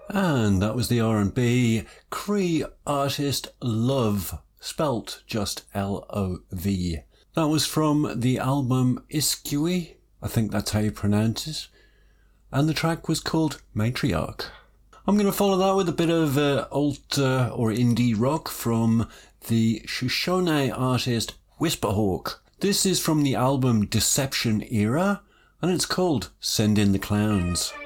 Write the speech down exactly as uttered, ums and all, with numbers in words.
And that was the R and B Cree artist Love, spelt just L O V. That was from the album Iskui, I think that's how you pronounce it, and the track was called Matriarch. I'm going to follow that with a bit of uh, alt uh, or indie rock from the Shoshone artist Whisperhawk. This is from the album Deception Era, and it's called Send in the Clowns.